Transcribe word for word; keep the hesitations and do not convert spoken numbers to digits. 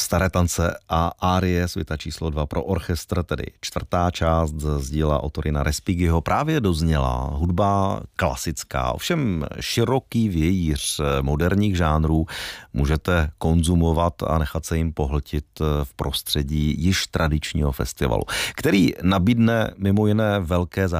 Staré tance a árie světa číslo dva pro orchestr, tedy čtvrtá část z díla Ottorina Respighiho, právě dozněla hudba klasická, ovšem široký vějíř moderních žánrů můžete konzumovat a nechat se jim pohltit v prostředí již tradičního festivalu, který nabídne mimo jiné velké zahraniční